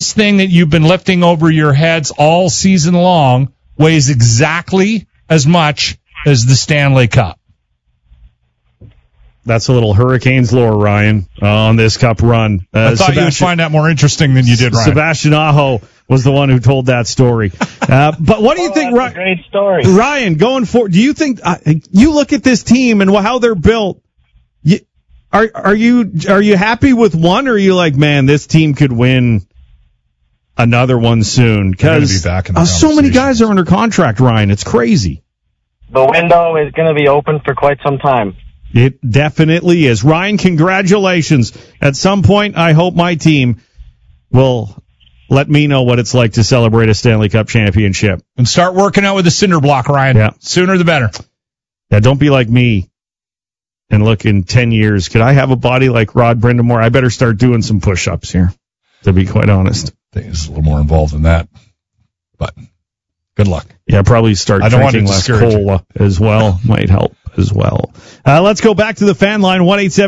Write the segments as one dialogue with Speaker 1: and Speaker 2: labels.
Speaker 1: thing that you've been lifting over your heads all season long weighs exactly as much as the Stanley Cup.
Speaker 2: That's a little Hurricanes lore, Ryan, on this Cup run.
Speaker 1: I thought you would find that more interesting than you did, Ryan.
Speaker 2: Sebastian Aho was the one who told that story. But what do you think,
Speaker 3: Ryan? Great story.
Speaker 2: Ryan, going forward, do you think you look at this team and how they're built? Are you happy with one, or are you like, man, this team could win another one soon? Because so many guys are under contract, Ryan. It's crazy.
Speaker 3: The window is going to be open for quite some time.
Speaker 2: It definitely is. Ryan, congratulations. At some point, I hope my team will let me know what it's like to celebrate a Stanley Cup championship.
Speaker 1: And start working out with the cinder block, Ryan.
Speaker 2: Yeah.
Speaker 1: Sooner the better.
Speaker 2: Yeah, don't be like me. And look, in 10 years, could I have a body like Rod Brindamore? I better start doing some push-ups here, to be quite honest.
Speaker 4: I think it's a little more involved than that. But good luck.
Speaker 2: Yeah, probably start drinking less cola as well. Might help as well. Let's go back to the fan line,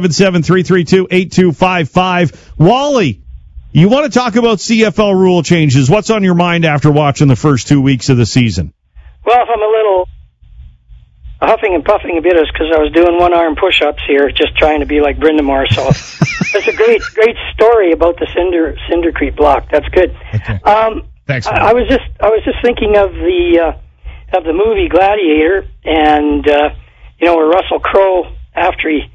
Speaker 2: 1-877-332-8255. Wally, you want to talk about CFL rule changes. What's on your mind after watching the first 2 weeks of the season?
Speaker 5: Well, if I'm a little huffing and puffing a bit, is because I was doing one-arm push-ups here, just trying to be like Brindamore. So it's a great story about the Cindercrete block. That's good.
Speaker 1: Okay. Thanks.
Speaker 5: I was just thinking of the movie Gladiator, and where Russell Crowe, after he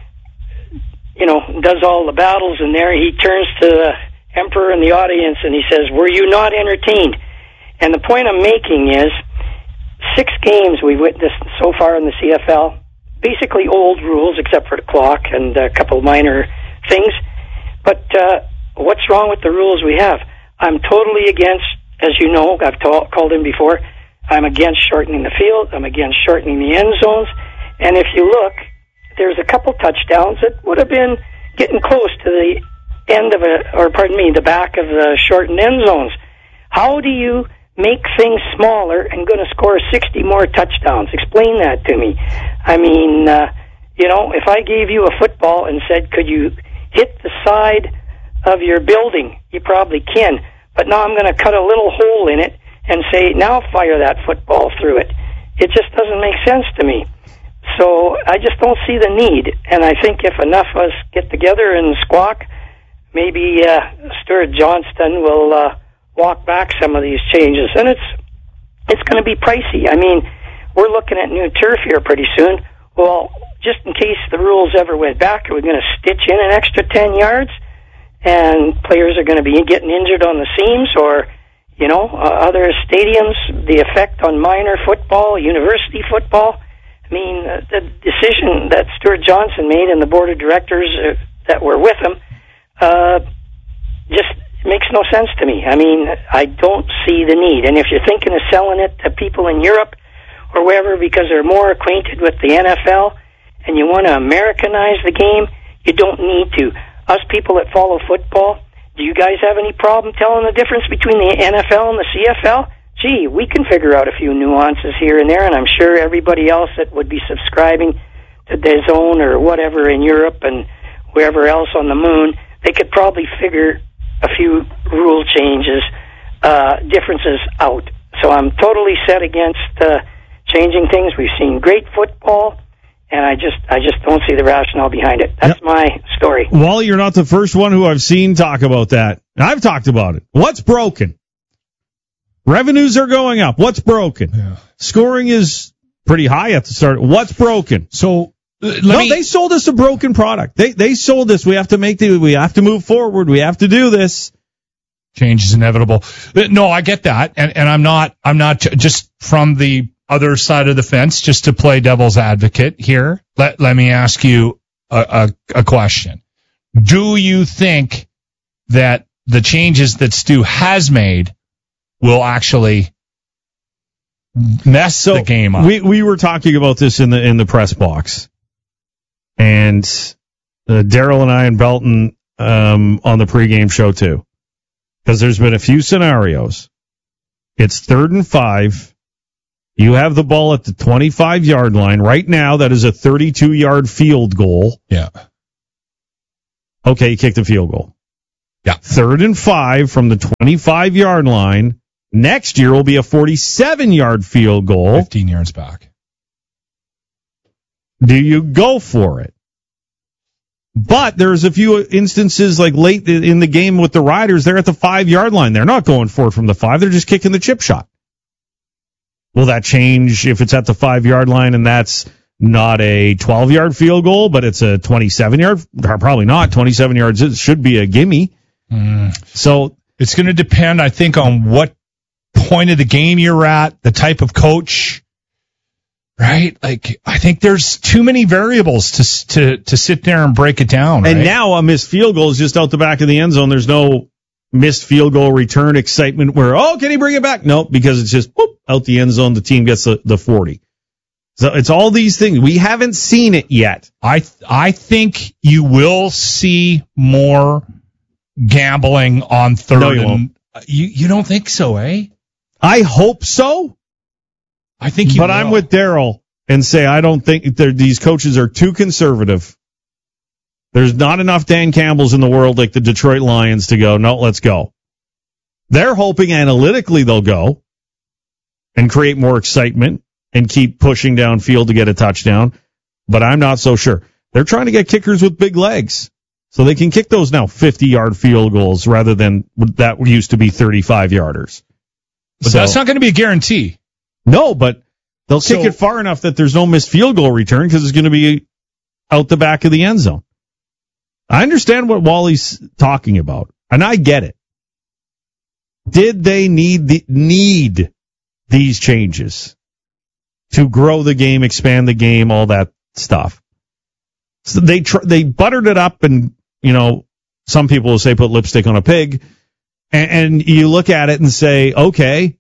Speaker 5: does all the battles in there, he turns to the emperor and the audience and he says, "Were you not entertained?" And the point I'm making is, 6 games we've witnessed so far in the CFL, basically old rules except for the clock and a couple minor things. But what's wrong with the rules we have? I'm totally against, as you know, I've called in before, I'm against shortening the field. I'm against shortening the end zones. And if you look, there's a couple touchdowns that would have been getting close to the end of the back of the shortened end zones. How do you make things smaller and going to score 60 more touchdowns? Explain that to me. I mean, if I gave you a football and said, could you hit the side of your building? You probably can. But now I'm going to cut a little hole in it and say, now fire that football through it. It just doesn't make sense to me. So I just don't see the need. And I think if enough of us get together and squawk, maybe Stuart Johnston will walk back some of these changes. And it's going to be pricey. I mean, we're looking at new turf here pretty soon. Well, just in case the rules ever went back, are we going to stitch in an extra 10 yards? And players are going to be getting injured on the seams, or, other stadiums, the effect on minor football, university football. I mean, the decision that Stuart Johnson made and the board of directors that were with him just makes no sense to me. I mean, I don't see the need. And if you're thinking of selling it to people in Europe or wherever because they're more acquainted with the NFL and you want to Americanize the game, you don't need to. Us people that follow football, do you guys have any problem telling the difference between the NFL and the CFL? Gee, we can figure out a few nuances here and there, and I'm sure everybody else that would be subscribing to DAZN or whatever in Europe and wherever else on the moon, they could probably figure a few rule changes, differences out. So I'm totally set against changing things. We've seen great football, and I just don't see the rationale behind it. That's my story.
Speaker 2: Wally, you're not the first one who I've seen talk about that. I've talked about it. What's broken? Revenues are going up. What's broken? Yeah. Scoring is pretty high at the start. What's broken?
Speaker 1: So
Speaker 2: they sold us a broken product. They sold us. We have to move forward. We have to do this.
Speaker 1: Change is inevitable. No, I get that, and I'm not just from the other side of the fence, just to play devil's advocate here. Let me ask you a question. Do you think that the changes that Stu has made will actually mess the game up?
Speaker 2: We were talking about this in the press box, and Daryl and I and Belton on the pregame show too, because there's been a few scenarios. It's 3rd and 5. You have the ball at the 25-yard line. Right now, that is a 32-yard field goal.
Speaker 1: Yeah.
Speaker 2: Okay, you kick the field goal.
Speaker 1: Yeah.
Speaker 2: 3rd and 5 from the 25-yard line. Next year will be a 47-yard field goal.
Speaker 1: 15 yards back.
Speaker 2: Do you go for it? But there's a few instances like late in the game with the Riders, they're at the 5-yard line. They're not going for it from the 5. They're just kicking the chip shot. Will that change if it's at the 5-yard line and that's not a 12-yard field goal, but it's a 27-yard? Probably not. 27 yards it should be a gimme. So
Speaker 1: it's going to depend, I think, on what point of the game you're at, the type of coach. Right? Like, I think there's too many variables to sit there and break it down. Right?
Speaker 2: And now a missed field goal is just out the back of the end zone. There's no missed field goal return excitement where, can he bring it back? No, because it's just out the end zone. The team gets the 40. So it's all these things. We haven't seen it yet.
Speaker 1: I think you will see more gambling on third.
Speaker 2: No, you won't.
Speaker 1: You don't think so, eh?
Speaker 2: I hope so.
Speaker 1: I think you
Speaker 2: But
Speaker 1: will.
Speaker 2: I'm with Daryl and say I don't think these coaches are too conservative. There's not enough Dan Campbells in the world like the Detroit Lions to go, no, let's go. They're hoping analytically they'll go and create more excitement and keep pushing downfield to get a touchdown. But I'm not so sure. They're trying to get kickers with big legs so they can kick those now 50-yard field goals rather than that used to be 35-yarders.
Speaker 1: But that's not going to be a guarantee.
Speaker 2: No, but they'll kick it far enough that there's no missed field goal return because it's going to be out the back of the end zone. I understand what Wally's talking about, and I get it. Did they need these changes to grow the game, expand the game, all that stuff? So they buttered it up, and some people will say put lipstick on a pig, and you look at it and say, okay.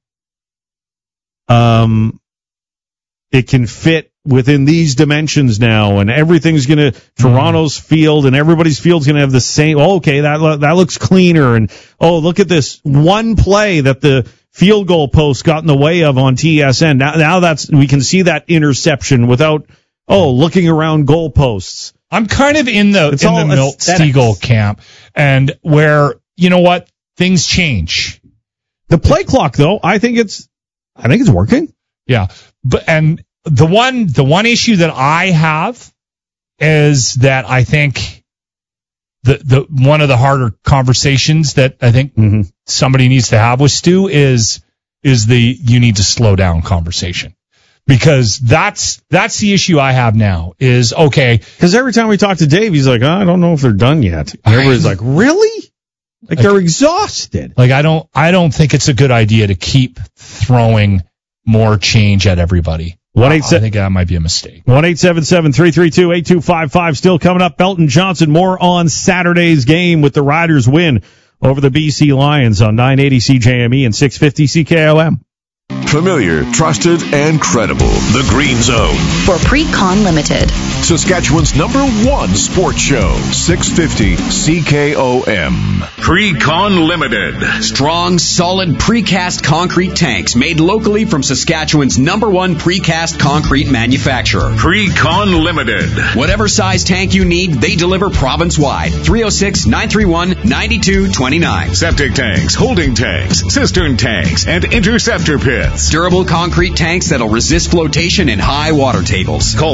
Speaker 2: It can fit within these dimensions now, and everything's going to Toronto's field and everybody's field's going to have the same. Oh, okay, that looks cleaner, and look at this one play that the field goal post got in the way of on TSN. Now we can see that interception without looking around goalposts.
Speaker 1: I'm kind of in the Milt Stegall camp, and where things change.
Speaker 2: The play clock, though, I think it's working.
Speaker 1: Yeah. And the one issue that I have is that I think the one of the harder conversations that I think somebody needs to have with Stu is the you need to slow down conversation. Because that's the issue I have now is, okay.
Speaker 2: Because every time we talk to Dave, he's like, I don't know if they're done yet. And everybody's like, really? Like they're exhausted.
Speaker 1: Like I don't think it's a good idea to keep throwing more change at everybody. I think that might be a mistake.
Speaker 2: 1-877-332-8255 still coming up. Belton Johnson, more on Saturday's game with the Riders win over the BC Lions on 980 CJME and 650 CKOM.
Speaker 6: Familiar, trusted, and credible. The Green Zone.
Speaker 7: For Pre-Con Limited.
Speaker 6: Saskatchewan's #1 sports show. 650 CKOM.
Speaker 8: Pre-Con Limited.
Speaker 9: Strong, solid precast concrete tanks made locally from Saskatchewan's #1 precast concrete manufacturer.
Speaker 8: Pre-Con Limited.
Speaker 9: Whatever size tank you need, they deliver province-wide. 306-931-9229.
Speaker 8: Septic tanks, holding tanks, cistern tanks, and interceptor pits.
Speaker 9: Durable concrete tanks that'll resist flotation in high water tables.
Speaker 8: Call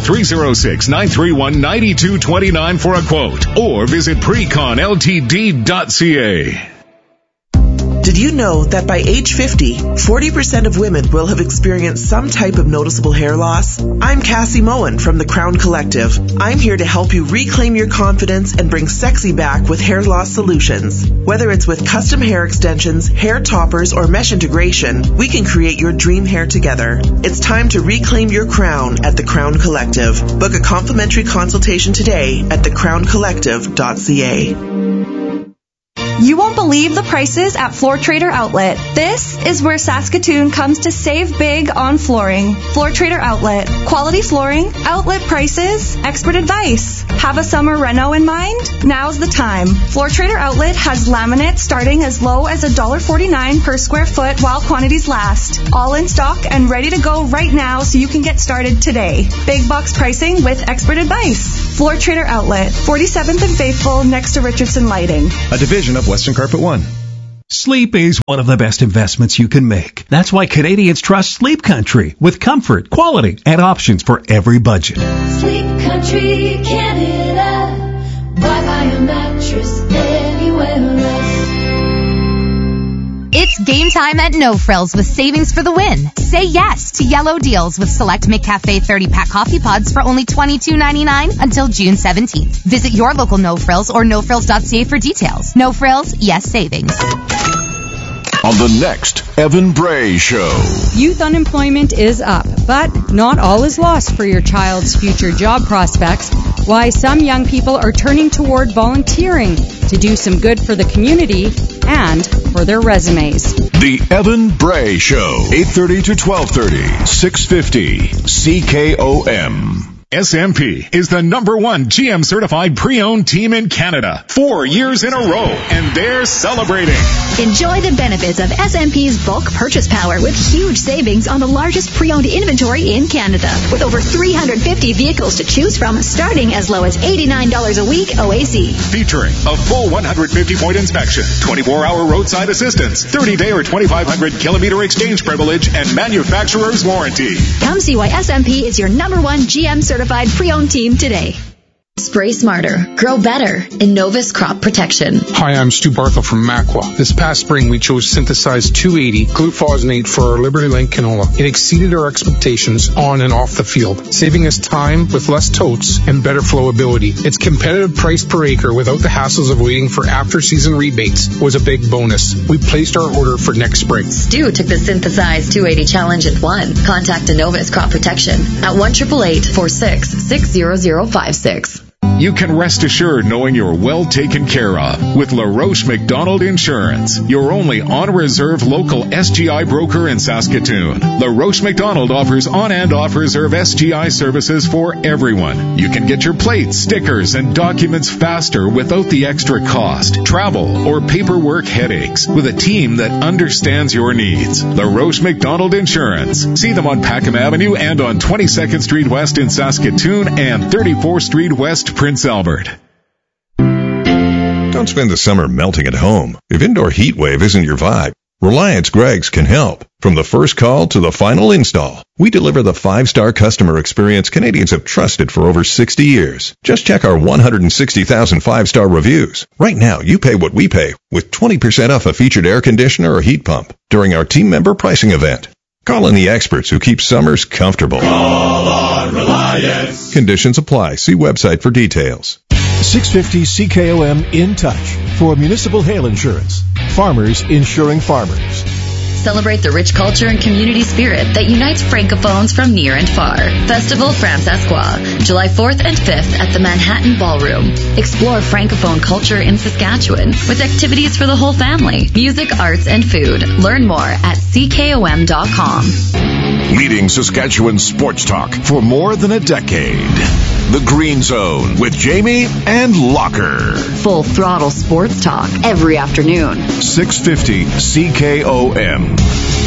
Speaker 8: 306-931-9229 for a quote or visit preconltd.ca.
Speaker 10: Did you know that by age 50, 40% of women will have experienced some type of noticeable hair loss? I'm Cassie Moen from the Crown Collective. I'm here to help you reclaim your confidence and bring sexy back with hair loss solutions. Whether it's with custom hair extensions, hair toppers, or mesh integration, we can create your dream hair together. It's time to reclaim your crown at the Crown Collective. Book a complimentary consultation today at thecrowncollective.ca.
Speaker 11: You won't believe the prices at Floor Trader Outlet. This is where Saskatoon comes to save big on flooring. Floor Trader Outlet. Quality flooring, outlet prices, expert advice. Have a summer reno in mind? Now's the time. Floor Trader Outlet has laminate starting as low as $1.49 per square foot while quantities last. All in stock and ready to go right now so you can get started today. Big box pricing with expert advice. Floor Trader Outlet, 47th and Faithful next to Richardson Lighting.
Speaker 12: A division of Western Carpet One.
Speaker 13: Sleep is one of the best investments you can make. That's why Canadians trust Sleep Country with comfort, quality, and options for every budget.
Speaker 14: Sleep Country Canada. Why buy a mattress anywhere else?
Speaker 15: It's game time at No Frills with savings for the win. Say yes to yellow deals with select McCafe 30-pack coffee pods for only $22.99 until June 17th. Visit your local No Frills or nofrills.ca for details. No Frills, yes savings.
Speaker 6: On the next Evan Bray Show.
Speaker 16: Youth unemployment is up, but not all is lost for your child's future job prospects. Why some young people are turning toward volunteering to do some good for the community and for their resumes.
Speaker 6: The Evan Bray Show, 8:30 to 12:30, 650 CKOM.
Speaker 8: SMP is the #1 GM certified pre-owned team in Canada, 4 years in a row, and they're celebrating.
Speaker 7: Enjoy the benefits of SMP's bulk purchase power with huge savings on the largest pre-owned inventory in Canada. With over 350 vehicles to choose from, starting as low as $89 a week OAC.
Speaker 8: Featuring a full 150-point inspection, 24-hour roadside assistance, 30-day or 2,500-kilometer exchange privilege, and manufacturer's warranty.
Speaker 7: Come see why SMP is your #1 GM certified pre-owned team today. Spray smarter, grow better. Innovis Crop Protection.
Speaker 17: Hi, I'm Stu Barthel from Macwa. This past spring, we chose Synthesized 280 glufosinate for our Liberty Link canola. It exceeded our expectations on and off the field, saving us time with less totes and better flowability. Its competitive price per acre without the hassles of waiting for after-season rebates was a big bonus. We placed our order for next spring.
Speaker 7: Stu took the Synthesized 280 challenge and won. Contact Innovis Crop Protection at 1-888-46-60056.
Speaker 8: You can rest assured knowing you're well taken care of with LaRoche McDonald Insurance, your only on-reserve local SGI broker in Saskatoon. LaRoche McDonald offers on and off-reserve SGI services for everyone. You can get your plates, stickers, and documents faster without the extra cost, travel, or paperwork headaches with a team that understands your needs. LaRoche McDonald Insurance. See them on Packham Avenue and on 22nd Street West in Saskatoon and 34th Street West, Prince Albert.
Speaker 18: Don't spend the summer melting at home. If indoor heat wave isn't your vibe, Reliance Greggs can help. From the first call to the final install, we deliver the 5-star customer experience Canadians have trusted for over 60 years. Just check our 160,000 5-star reviews. Right now, you pay what we pay with 20% off a featured air conditioner or heat pump during our team member pricing event. Call in the experts who keep summers comfortable.
Speaker 19: Call on Reliance.
Speaker 18: Conditions apply. See website for details.
Speaker 20: 650 CKOM In Touch for municipal hail insurance. Farmers insuring farmers.
Speaker 7: Celebrate the rich culture and community spirit that unites Francophones from near and far. Festival Francescois, July 4th and 5th at the Manhattan Ballroom. Explore Francophone culture in Saskatchewan with activities for the whole family, music, arts, and food. Learn more at ckom.com.
Speaker 6: Leading Saskatchewan sports talk for more than a decade. The Green Zone with Jamie and Locker.
Speaker 7: Full throttle sports talk every afternoon.
Speaker 6: 650 CKOM.